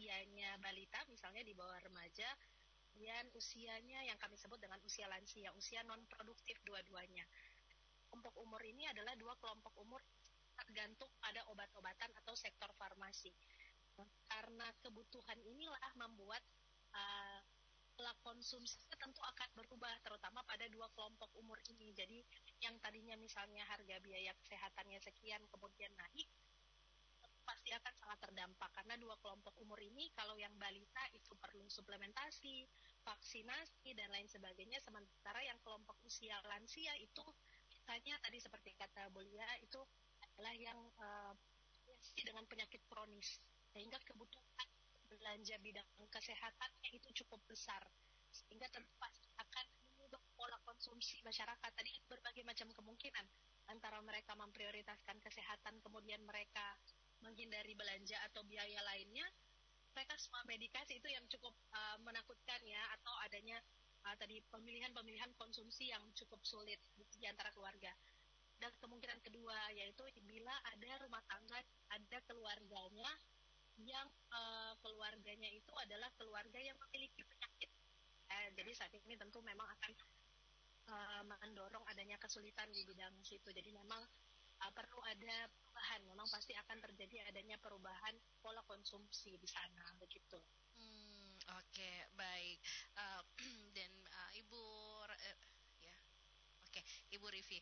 usianya balita, misalnya di bawah remaja, kemudian usianya yang kami sebut dengan usia lansia, usia non produktif dua-duanya. Kelompok umur ini adalah dua kelompok umur tergantung pada obat-obatan atau sektor farmasi. Karena kebutuhan inilah membuat pola konsumsi tentu akan berubah, terutama pada dua kelompok umur ini. Jadi yang tadinya misalnya harga biaya kesehatannya sekian kemudian naik, pasti akan sangat terdampak karena dua kelompok umur ini, kalau yang balita itu perlu suplementasi, vaksinasi dan lain sebagainya, sementara yang kelompok usia lansia itu misalnya tadi seperti kata Bulia itu adalah yang dengan penyakit kronis, sehingga kebutuhan belanja bidang kesehatannya itu cukup besar, sehingga tentu pasti akan mengubah pola konsumsi masyarakat. Tadi berbagai macam kemungkinan, antara mereka memprioritaskan kesehatan kemudian mereka menghindari belanja atau biaya lainnya, mereka semua medikasi, itu yang cukup menakutkan ya, atau adanya tadi pemilihan konsumsi yang cukup sulit di antara keluarga. Dan kemungkinan kedua yaitu bila ada rumah tangga, ada keluarganya yang keluarganya itu adalah keluarga yang memiliki penyakit. Jadi saat ini tentu memang akan mendorong adanya kesulitan di bidang situ. Jadi memang perlu ada perubahan, memang pasti akan terjadi adanya perubahan pola konsumsi di sana, begitu. Oke, baik. Dan Ibu, ya, oke, Ibu Rivi,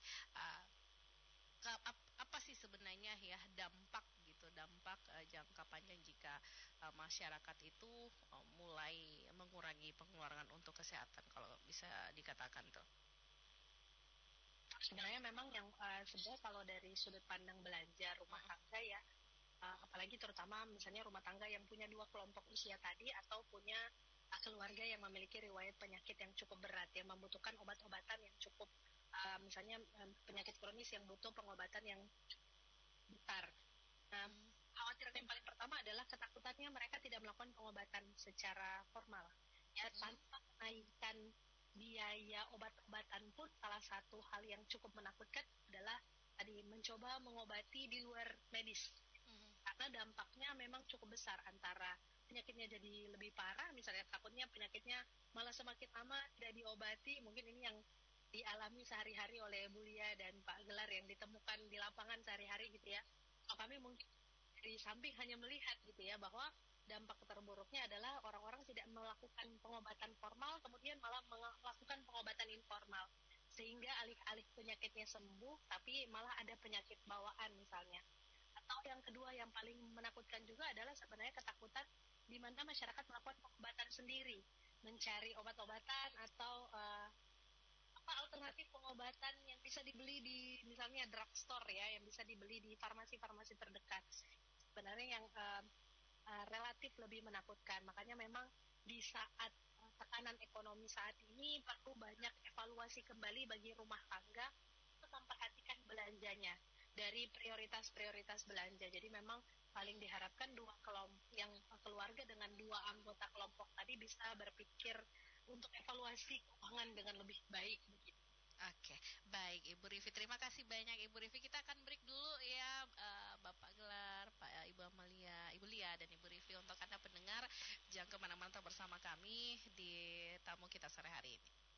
apa sih sebenarnya ya dampak gitu, dampak jangka panjang jika masyarakat itu mulai mengurangi pengeluaran untuk kesehatan, kalau bisa dikatakan tuh? Sebenarnya memang yang sebenarnya kalau dari sudut pandang belanja rumah tangga ya, apalagi terutama misalnya rumah tangga yang punya dua kelompok usia tadi atau punya keluarga yang memiliki riwayat penyakit yang cukup berat, yang membutuhkan obat-obatan yang cukup, misalnya penyakit kronis yang butuh pengobatan yang besar. Khawatiran yang paling pertama adalah ketakutannya mereka tidak melakukan pengobatan secara formal. Ya, tanpa menaikkan biaya obat-obatan pun salah satu hal yang cukup menakutkan adalah tadi mencoba mengobati di luar medis. Karena dampaknya memang cukup besar, antara penyakitnya jadi lebih parah, misalnya takutnya penyakitnya malah semakin lama tidak diobati, mungkin ini yang dialami sehari-hari oleh Bu Lia dan Pak Gelar yang ditemukan di lapangan sehari-hari gitu ya. Kami mungkin dari samping hanya melihat gitu ya, bahwa dampak terburuknya adalah orang-orang tidak melakukan pengobatan formal, kemudian malah melakukan pengobatan informal, sehingga alih-alih penyakitnya sembuh, tapi malah ada penyakit bawaan misalnya. Atau yang kedua yang paling menakutkan juga adalah sebenarnya ketakutan di mana masyarakat melakukan pengobatan sendiri, mencari obat-obatan atau alternatif pengobatan yang bisa dibeli di misalnya drugstore ya, yang bisa dibeli di farmasi-farmasi terdekat. Sebenarnya yang relatif lebih menakutkan. Makanya memang di saat tekanan ekonomi saat ini perlu banyak evaluasi kembali bagi rumah tangga untuk memperhatikan belanjanya dari prioritas-prioritas belanja. Jadi memang paling diharapkan dua kelompok, yang keluarga dengan dua anggota kelompok tadi bisa berpikir untuk evaluasi keuangan dengan lebih baik begitu. Oke, baik Ibu Rivi. Terima kasih banyak Ibu Rivi. Kita akan break dulu ya, Bapak Gelar, Ibu Amalia, Ibu Lia, dan Ibu Rivi. Untuk Anda pendengar, jangan kemana-mana bersama kami di tamu kita sore hari ini.